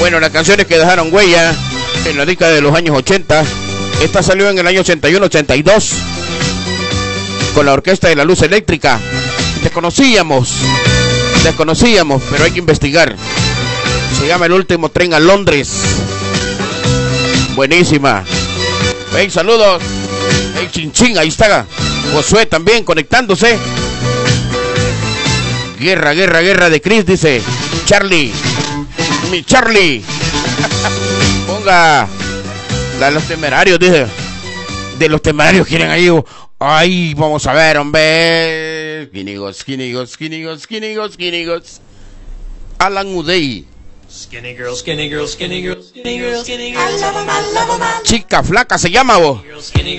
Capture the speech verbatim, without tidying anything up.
Bueno, las canciones que dejaron huella en la década de los años ochenta. Esta salió en el año ochenta y uno ochenta y dos con la Orquesta de la Luz Eléctrica. Desconocíamos, desconocíamos, pero hay que investigar. Se llama El Último Tren a Londres. Buenísima. Hey, saludos. Hey, chin chin, ahí está Josué también conectándose. Guerra, guerra, guerra de Chris, dice Charlie. Mi Charlie. Ponga la de los Temerarios, dice. De los Temerarios quieren ahí. Ay, vamos a ver, hombre. Skinigos, skinigos, skinigos, skinigos, skinigos. Alan Uday. Skinny girl, skinny girl, skinny girl, skinny girl, skinny girl. Chica flaca se llama vos.